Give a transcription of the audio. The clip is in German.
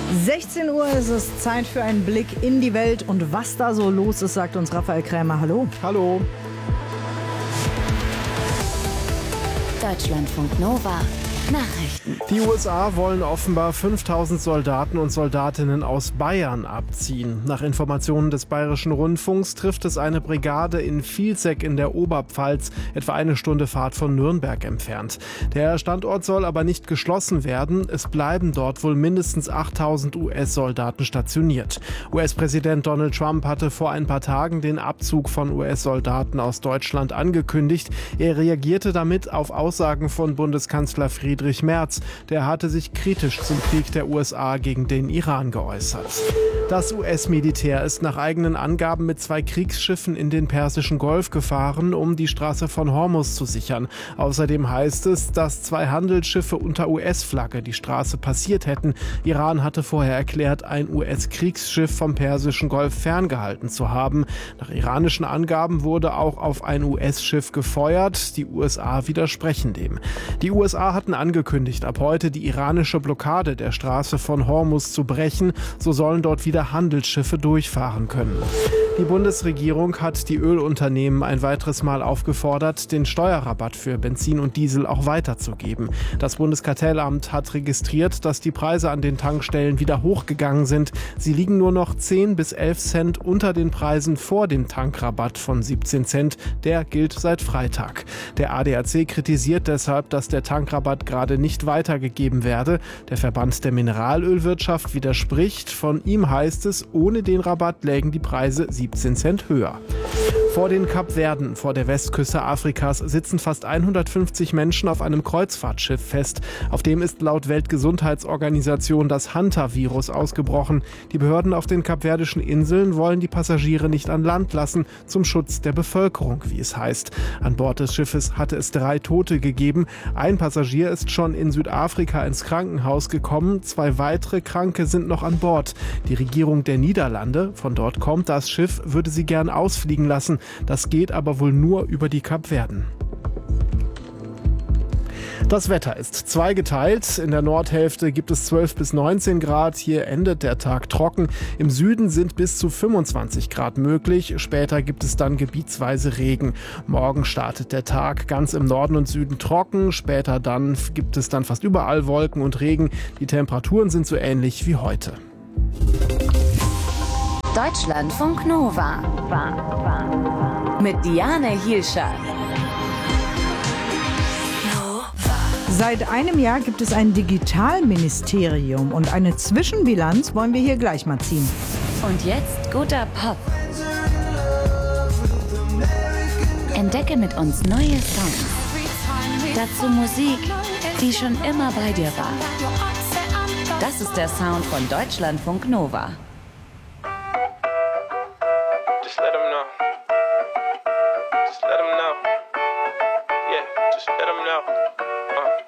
16 Uhr ist es Zeit für einen Blick in die Welt und was da so los ist, sagt uns Raphael Krämer. Hallo. Hallo. Deutschlandfunk Nova. Nachrichten. Die USA wollen offenbar 5000 Soldaten und Soldatinnen aus Bayern abziehen. Nach Informationen des Bayerischen Rundfunks trifft es eine Brigade in Vilseck in der Oberpfalz, etwa eine Stunde Fahrt von Nürnberg entfernt. Der Standort soll aber nicht geschlossen werden. Es bleiben dort wohl mindestens 8000 US-Soldaten stationiert. US-Präsident Donald Trump hatte vor ein paar Tagen den Abzug von US-Soldaten aus Deutschland angekündigt. Er reagierte damit auf Aussagen von Bundeskanzler Friedrich Merz. Der hatte sich kritisch zum Krieg der USA gegen den Iran geäußert. Das US-Militär ist nach eigenen Angaben mit 2 Kriegsschiffen in den Persischen Golf gefahren, um die Straße von Hormuz zu sichern. Außerdem heißt es, dass 2 Handelsschiffe unter US-Flagge die Straße passiert hätten. Iran hatte vorher erklärt, ein US-Kriegsschiff vom Persischen Golf ferngehalten zu haben. Nach iranischen Angaben wurde auch auf ein US-Schiff gefeuert. Die USA widersprechen dem. Die USA hatten angekündigt, ab heute die iranische Blockade der Straße von Hormuz zu brechen. So sollen dort wieder Handelsschiffe durchfahren können. Die Bundesregierung hat die Ölunternehmen ein weiteres Mal aufgefordert, den Steuerrabatt für Benzin und Diesel auch weiterzugeben. Das Bundeskartellamt hat registriert, dass die Preise an den Tankstellen wieder hochgegangen sind. Sie liegen nur noch 10 bis 11 Cent unter den Preisen vor dem Tankrabatt von 17 Cent. Der gilt seit Freitag. Der ADAC kritisiert deshalb, dass der Tankrabatt gerade nicht weitergegeben werde. Der Verband der Mineralölwirtschaft widerspricht. Von ihm heißt es, ohne den Rabatt lägen die Preise 17 Cent höher. Vor den Kapverden, vor der Westküste Afrikas, sitzen fast 150 Menschen auf einem Kreuzfahrtschiff fest. Auf dem ist laut Weltgesundheitsorganisation das Hanta-Virus ausgebrochen. Die Behörden auf den kapverdischen Inseln wollen die Passagiere nicht an Land lassen, zum Schutz der Bevölkerung, wie es heißt. An Bord des Schiffes hatte es 3 Tote gegeben. Ein Passagier ist schon in Südafrika ins Krankenhaus gekommen. 2 weitere Kranke sind noch an Bord. Die Regierung der Niederlande, von dort kommt das Schiff, würde sie gern ausfliegen lassen. Das geht aber wohl nur über die Kapverden. Das Wetter ist zweigeteilt. In der Nordhälfte gibt es 12 bis 19 Grad. Hier endet der Tag trocken. Im Süden sind bis zu 25 Grad möglich. Später gibt es dann gebietsweise Regen. Morgen startet der Tag ganz im Norden und Süden trocken. Später dann gibt es dann fast überall Wolken und Regen. Die Temperaturen sind so ähnlich wie heute. Deutschlandfunk Nova. Mit Diane Hielscher. Seit einem Jahr gibt es ein Digitalministerium und eine Zwischenbilanz wollen wir hier gleich mal ziehen. Und jetzt guter Pop. Entdecke mit uns neue Songs. Dazu Musik, die schon immer bei dir war. Das ist der Sound von Deutschlandfunk Nova. Just let 'em know. Just let 'em know. Yeah, just let 'em know.